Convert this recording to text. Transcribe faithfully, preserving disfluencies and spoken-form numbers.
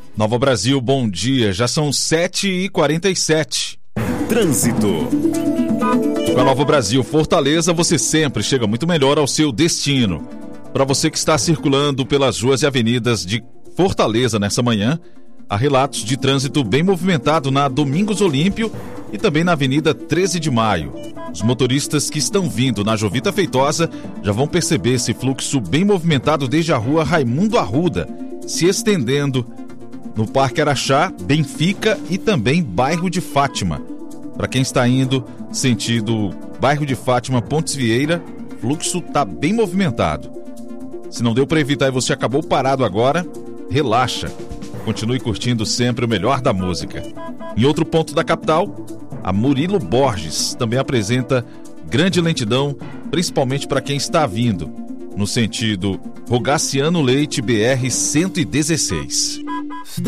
Nova Brasil, bom dia. Já são sete e quarenta e sete. Trânsito. Com a Nova Brasil Fortaleza, você sempre chega muito melhor ao seu destino. Para você que está circulando pelas ruas e avenidas de Fortaleza nessa manhã, há relatos de trânsito bem movimentado na Domingos Olímpio e também na Avenida treze de maio. Os motoristas que estão vindo na Jovita Feitosa já vão perceber esse fluxo bem movimentado desde a rua Raimundo Arruda, se estendendo no Parque Araxá, Benfica e também bairro de Fátima. Para quem está indo sentido bairro de Fátima, Pontes Vieira, o fluxo está bem movimentado. Se não deu para evitar e você acabou parado agora, relaxa. Continue curtindo sempre o melhor da música. Em outro ponto da capital, a Murilo Borges também apresenta grande lentidão, principalmente para quem está vindo no sentido Rogaciano Leite B R cento e dezesseis.